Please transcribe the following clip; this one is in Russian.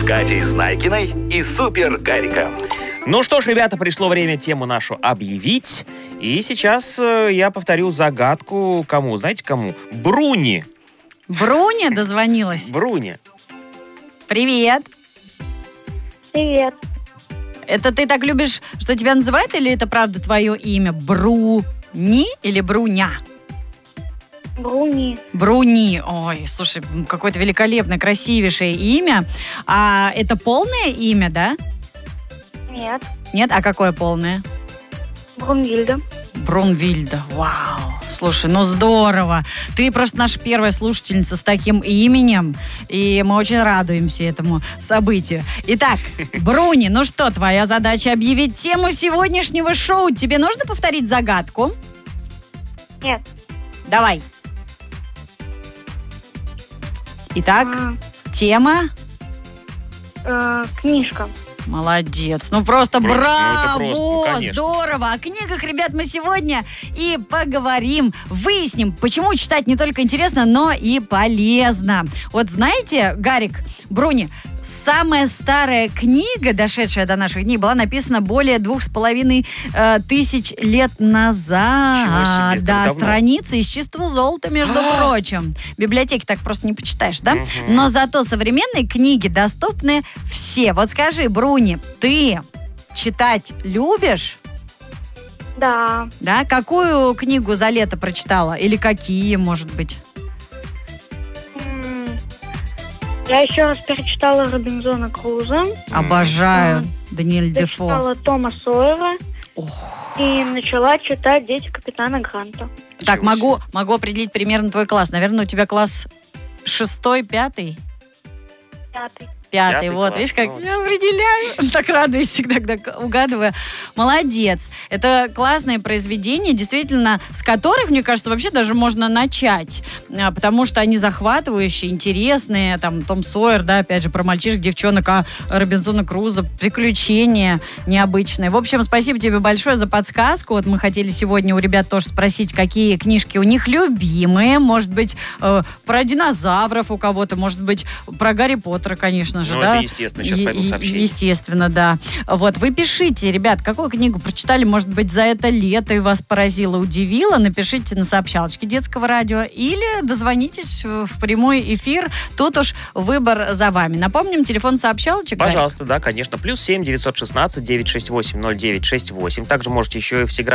с Катей Знайкиной и Супер Гариком. Ну что ж, ребята, пришло время тему нашу объявить. И сейчас я повторю загадку кому? Знаете кому? Бруни. Бруня дозвонилась? Бруни. Привет. Привет. Это ты так любишь, что тебя называют, или это правда твое имя? Бруни или Бруня? Бруни. Бруни. Ой, слушай, какое-то великолепное, красивейшее имя. А это полное имя, да? Нет. Нет? А какое полное? Брунвильда. Брунвильда. Вау. Слушай, ну здорово. Ты просто наша первая слушательница с таким именем, и мы очень радуемся этому событию. Итак, Бруни, ну что, твоя задача объявить тему сегодняшнего шоу. Тебе нужно повторить загадку? Нет. Давай. Итак, тема? Книжка. Молодец. Ну просто Ну, это браво! просто, ну, конечно. Здорово! О книгах, ребят, мы сегодня и поговорим, выясним, почему читать не только интересно, но и полезно. Вот знаете, Гарик, Бруни, самая старая книга, дошедшая до наших дней, была написана более 2500 лет назад. Ничего себе, это Да, давно. страницы из чистого золота, между прочим. В библиотеке так просто не почитаешь, да? Но зато современные книги доступны все. Вот скажи, Бруни, ты читать любишь? Да. Да? Какую книгу за лето прочитала? Или какие, может быть? Я еще раз перечитала Робинзона Круза. Обожаю Даниэль Дефо. Дочитала Тома Сойера. И начала читать «Дети капитана Гранта». Так, Ничего могу определить примерно твой класс. Наверное, у тебя класс 6-й, 5-й? 5. Пятый, вот, класс, видишь, как молодец. я определяю. Так радуюсь всегда, когда угадываю. Молодец. Это классные произведения, действительно, с которых, мне кажется, вообще даже можно начать. Потому что они захватывающие, интересные. Там Том Сойер, да, опять же, про мальчишек, девчонок, а Робинзона Круза, приключения необычные. В общем, спасибо тебе большое за подсказку. Вот мы хотели сегодня у ребят тоже спросить, какие книжки у них любимые. Может быть, про динозавров у кого-то, может быть, про Гарри Поттера, конечно же, Ну, да? это естественно, сейчас пойдут сообщения. Естественно, да. Вот, вы пишите, ребят, какую книгу прочитали, может быть, за это лето и вас поразило, удивило, напишите на сообщалочке Детского радио или дозвонитесь в прямой эфир, тут уж выбор за вами. Напомним, телефон сообщалочек. Пожалуйста, да, конечно. +7 916 968 0968. Также можете еще и в